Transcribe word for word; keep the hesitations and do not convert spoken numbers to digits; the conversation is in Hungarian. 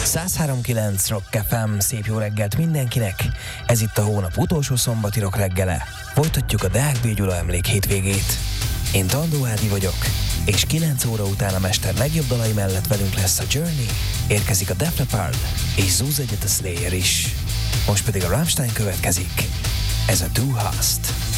száz három kilenc Rock ef em, szép jó reggelt mindenkinek! Ez itt a hónap utolsó szombati rock reggele. Folytatjuk a Deák B. Gyula emlék hétvégét. Én Tandó Ádi vagyok, és kilenc óra után a mester legjobb dalai mellett velünk lesz a Journey, érkezik a Def Leppard, és zúz egyet a Slayer is. Most pedig a Rammstein következik. Ez a Du hast.